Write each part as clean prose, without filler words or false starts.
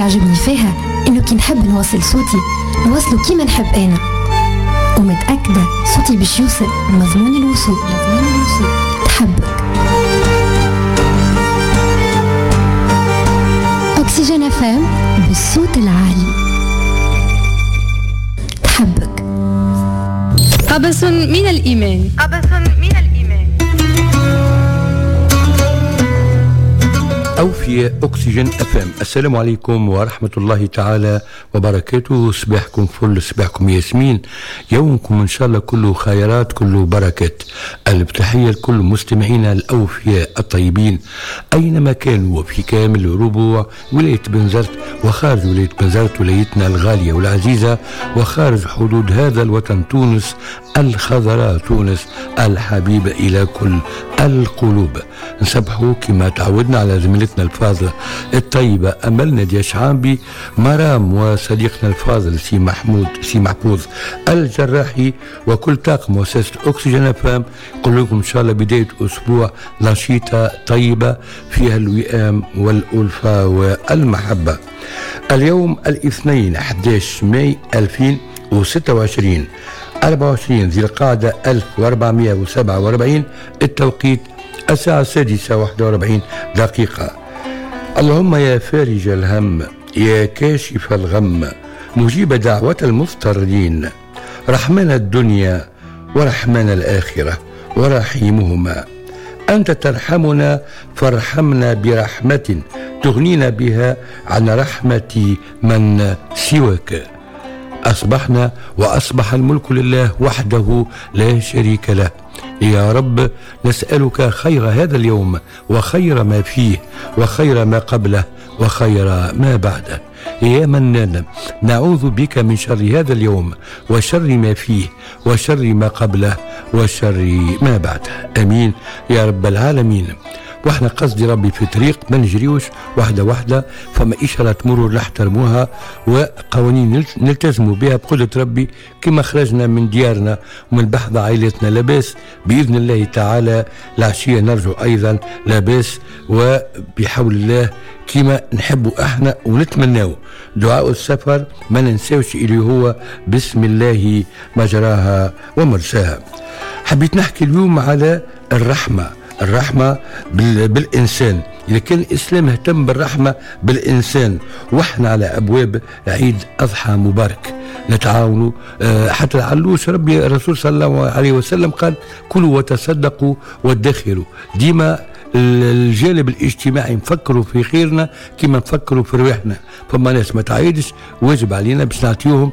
يعجبني فيها إنه كي نحب نوصل صوتي نوصله كيما نحب أنا، ومتأكدة صوتي باش يوصل مضمون الوصول. تحبك أكسجين أفام بالصوت العالي. تحبك. قبس من الإيمان. أوفياء أكسجين أفام. السلام عليكم ورحمة الله تعالى وبركاته. صباحكم فل، صباحكم ياسمين، يومكم إن شاء الله كله خيرات كله بركات. التحية لكل مستمعينا الأوفياء الطيبين أينما كانوا وفي كامل ربوع ولاية بنزرت وخارج ولاية بنزرت، ولايتنا الغالية والعزيزة، وخارج حدود هذا الوطن تونس الخضراء، تونس الحبيبة إلى كل القلوب. نسبحوا كما تعودنا على زميلتنا الفاضلة الطيبة أمل نادية شعابي مرام، وصديقنا الفاضل سي محفوظ الجراحي، وكل طاقم مؤسسة أكسجين أفام. نقول لكم إن شاء الله بداية أسبوع نشيطة طيبة فيها الوئام والألفة والمحبة. اليوم الاثنين 11 ماي 2026 24 ذي القعدة 1447، التوقيت الساعة 6:41. اللهم يا فارج الهم، يا كاشف الغم، مجيب دعوة المضطرين، رحمن الدنيا ورحمن الآخرة ورحيمهما، أنت ترحمنا فارحمنا برحمة تغنينا بها عن رحمة من سواك. أصبحنا وأصبح الملك لله وحده لا شريك له. يا رب نسألك خير هذا اليوم وخير ما فيه وخير ما قبله وخير ما بعده. يا منان نعوذ بك من شر هذا اليوم وشر ما فيه وشر ما قبله وشر ما بعده. أمين يا رب العالمين. واحنا قصدي ربي في طريق ما نجريوش واحدة، فما إشارة مرور نحترموها وقوانين نلتزموا بها بقدرة ربي، كما خرجنا من ديارنا ومن بحض عائلتنا لاباس بإذن الله تعالى. العشية نرجو أيضا لاباس، وبحول الله كما نحبوا احنا ونتمناو. دعاء السفر ما ننساوش اللي هو بسم الله مجراها ومرساها. حبيت نحكي اليوم على الرحمة بالإنسان. إذا كان الإسلام اهتم بالرحمة بالإنسان واحنا على أبواب عيد أضحى مبارك نتعاونوا، حتى العلوش ربي الرسول صلى الله عليه وسلم قال كلوا وتصدقوا وادخروا. ديما الجانب الاجتماعي نفكروا في خيرنا كما نفكروا في رواحنا. فما ناس ما تعيدش، واجب علينا باش نعطيوهم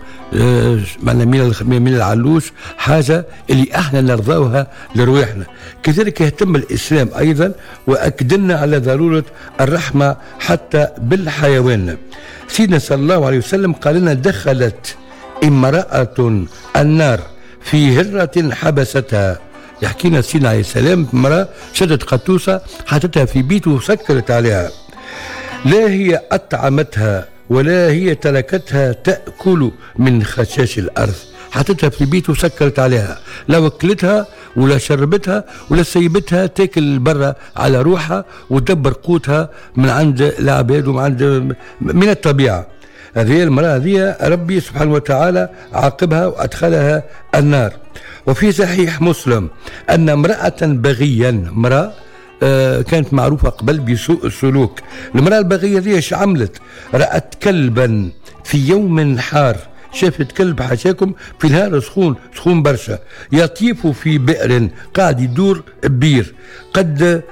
من العلوش حاجة اللي احنا نرضاوها لرواحنا. كذلك يهتم الإسلام أيضا وأكدنا على ضرورة الرحمة حتى بالحيوان. سيدنا صلى الله عليه وسلم قال لنا دخلت امرأة النار في هرة حبستها. يحكينا سيدنا عليه السلام امرأة شدت قطوسة حطتها في بيته وسكرت عليها، لا هي أطعمتها ولا هي تركتها تأكل من خشاش الأرض. حطتها في بيته وسكرت عليها، لا وكلتها ولا شربتها ولا سيبتها تاكل برا على روحها وتدبر قوتها من عند العباد من الطبيعة. هذه المرأة هذه ربي سبحانه وتعالى عاقبها وأدخلها النار. وفي صحيح مسلم أن امرأة بغيا، امرأة كانت معروفة قبل بسوء السلوك. المرأة البغية هذه ايش عملت؟ رأت كلبا في يوم حار، شافت كلب حاشاكم في نهار سخون برشا يطيف في بئر، قاعد يدور بير، قد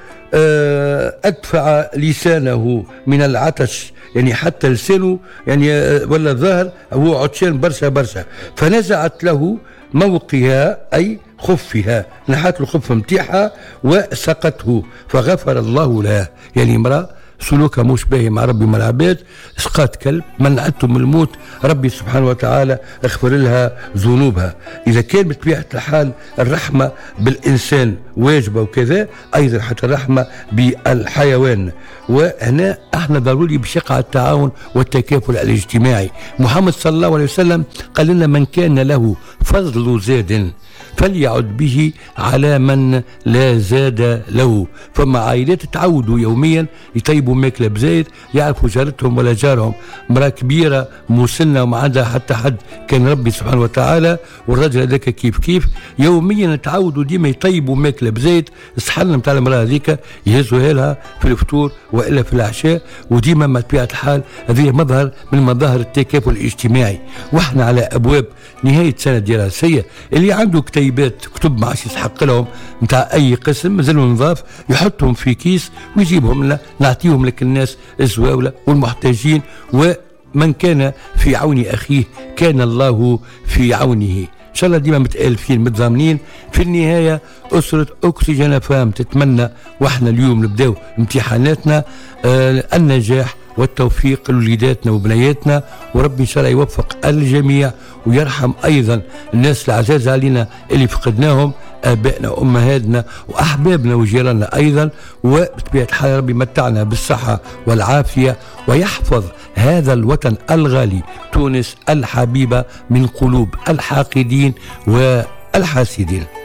أدفع لسانه من العطش، يعني حتى لسانه يعني ولا الظهر هو عطشان برشا، فنزعت له موقها أي خفها، نحت له خف متيحها وسقته فغفر الله لها. يعني امرأة سلوكها مش باهي مع ربي مع العباد، سقات كلب منعتهم من الموت، ربي سبحانه وتعالى اغفر لها ذنوبها. إذا كان بطبيعة الحال الرحمة بالإنسان واجبة وكذا، أيضا حتى الرحمة بالحيوان. وهنا احنا ضروري بشقة التعاون والتكافل الاجتماعي. محمد صلى الله عليه وسلم قال لنا من كان له فضل زاد فليعد به على من لا زاد له. فما عائلات تعودوا يوميا يطيبوا ماكله بزايد، يعرفوا جارتهم ولا جارهم مرأة كبيره مسنه وما عندها حتى حد كان ربي سبحانه وتعالى، والراجل هذاك كيف يوميا تعودوا ديما يطيبوا ماكله بزايد، الصحن نتاع المراه هذيك يهزوها لها في الفطور والا في العشاء، وديما ما طبيعه الحال هذه مظهر من مظاهر التكافل الاجتماعي. واحنا على ابواب نهايه سنه دراسيه، اللي عنده كتيبات كتب ما عادش يسحق لهم نتاع اي قسم مازالوا نضاف يحطهم في كيس ويجيبهم لنا نعطيهم لك الناس الزواوله والمحتاجين، ومن كان في عون اخيه كان الله في عونه. ان شاء الله ديما متالفين متضامنين. في النهايه اسره اكسجين فام تتمنى واحنا اليوم نبداو امتحاناتنا النجاح والتوفيق لوليداتنا وبنياتنا، وربي ان شاء الله يوفق الجميع ويرحم ايضا الناس العزاز علينا اللي فقدناهم، ابائنا وامهاتنا واحبابنا وجيراننا ايضا، وبطبيعه الحال ربي متعنا بالصحه والعافيه ويحفظ هذا الوطن الغالي تونس الحبيبه من قلوب الحاقدين والحاسدين.